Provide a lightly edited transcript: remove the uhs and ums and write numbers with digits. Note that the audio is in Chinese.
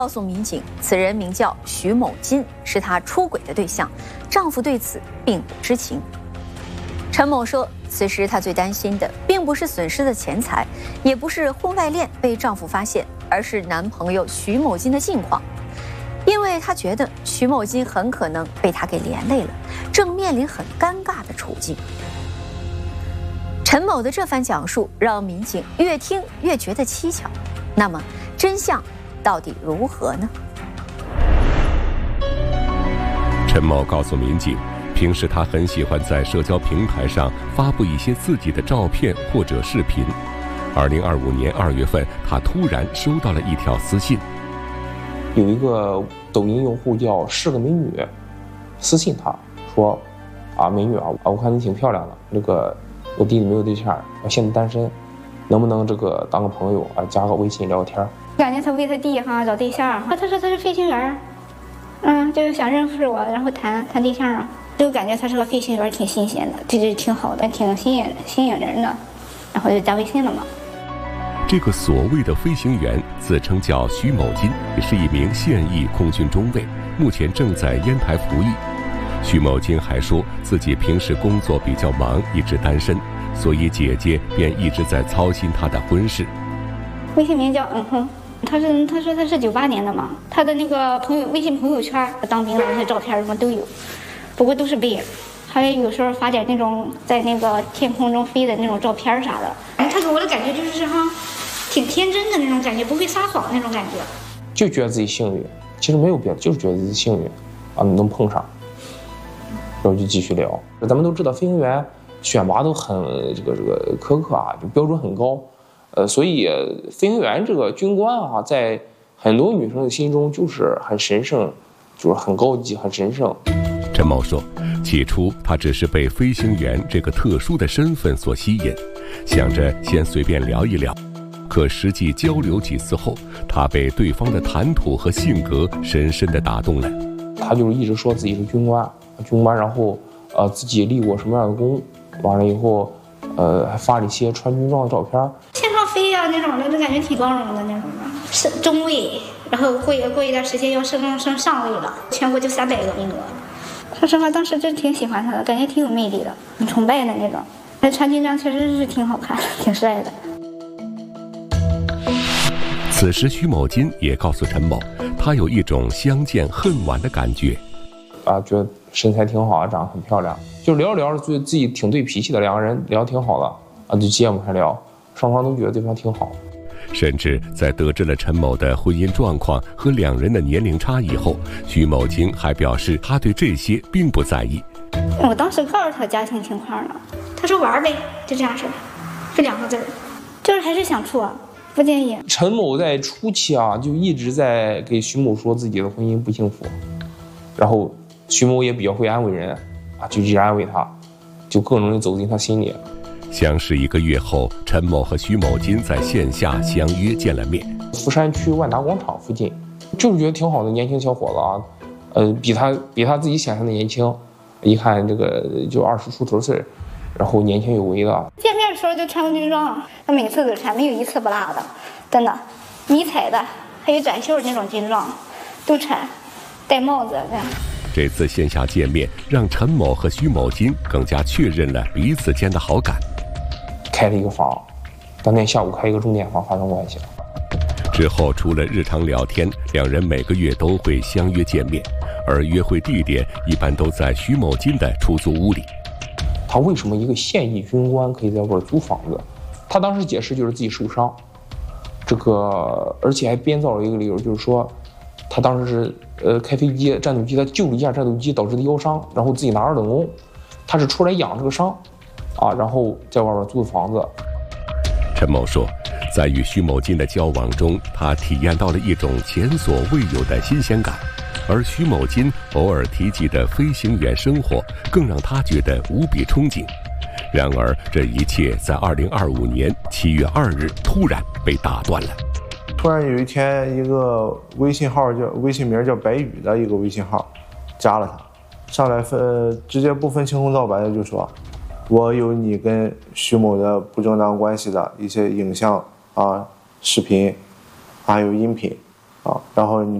告诉民警，此人名叫徐某金，是她出轨的对象，丈夫对此并不知情。陈某说，此时她最担心的并不是损失的钱财，也不是婚外恋被丈夫发现，而是男朋友徐某金的近况。因为她觉得徐某金很可能被她给连累了，正面临很尴尬的处境。陈某的这番讲述让民警越听越觉得蹊跷。那么，真相到底如何呢？ 陈某告诉民警，平时他很喜欢在社交平台上发布一些自己的照片或者视频。2025年2月份，他突然收到了一条私信， 有一个抖音用户叫是个美女，私信他说：“美女啊，我看你挺漂亮的，我弟弟没有对象，我现在单身，能不能当个朋友啊，加个微信聊天？” 感觉他为他弟找对象，他说他是飞行员，就是想认识我，然后谈对象，就感觉他是个飞行员，挺新鲜的，就是挺好的，挺吸引人的，然后就加微信了嘛。 这个所谓的飞行员自称叫徐某金，是一名现役空军中尉，目前正在烟台服役。徐某金还说自己平时工作比较忙，一直单身，所以姐姐便一直在操心他的婚事。 微信名叫他说他是98年的嘛，他的那个微信朋友圈当兵的那些照片什么都有，不过都是背影，还有时候发点那种在那个天空中飞的那种照片啥的。他给我的感觉就是挺天真的那种感觉，不会撒谎那种感觉， 就觉得自己幸运，其实没有别的，就是觉得自己幸运能碰上，然后就继续聊。咱们都知道飞行员选拔都很苛刻就标准很高，所以飞行员这个军官在很多女生的心中就是很神圣，就是很高级、很神圣。 陈某说，起初他只是被飞行员这个特殊的身份所吸引，想着先随便聊一聊。可实际交流几次后，他被对方的谈吐和性格深深地打动了。 他就是一直说自己是军官，然后自己立过什么样的功，完了以后还发了一些穿军装的照片。 天上飞那种的，就感觉挺光荣的那种的，是中尉，然后过一段时间要升上尉了，全国就300个名额。说实话，当时真挺喜欢他的，感觉挺有魅力的，很崇拜的那种。他穿军装确实是挺好看，挺帅的。 此时徐某金也告诉陈某，他有一种相见恨晚的感觉。 觉得身材挺好长得很漂亮，就聊着聊着自己挺对脾气的，两个人聊挺好的就接不开聊，双方都觉得对方挺好。 甚至在得知了陈某的婚姻状况和两人的年龄差异后，徐某金还表示他对这些并不在意。 我当时告诉他家庭情况了，他说玩呗，就这样式的，这2个字，就是还是想处不建议。 陈某在初期就一直在给徐某说自己的婚姻不幸福，然后徐某也比较会安慰人就一直安慰他，就更容易走进他心里。 相识1个月后，陈某和徐某金在线下相约见了面。 福山区万达广场附近，就是觉得挺好的年轻小伙子比他自己想象的年轻，一看就20出头岁，然后年轻有为的。 见面的时候就穿个军装，他每次都穿，没有一次不落的，真的，迷彩的，还有短袖那种军装，都穿，戴帽子这样。 这次线下见面让陈某和徐某金更加确认了彼此间的好感。 开了一个房，当天下午开一个钟点房发生关系了。 之后除了日常聊天，两人每个月都会相约见面，而约会地点一般都在徐某金的出租屋里。 他为什么一个现役军官可以在外边租房子？他当时解释就是自己受伤，而且还编造了一个理由，就是说他当时是开飞机战斗机，他救了一架战斗机导致的腰伤，然后自己拿2等功，他是出来养这个伤然后在外边租的房子。 陈某说，在与徐某金的交往中，他体验到了一种前所未有的新鲜感，而徐某金偶尔提及的飞行员生活更让他觉得无比憧憬。然而这一切在2025年7月2日突然被打断了。 突然有一天，一个微信名叫白宇的一个微信号加了他，上来直接不分青红皂白的就说，我有你跟徐某的不正当关系的一些影像视频还有音频， 啊，然后你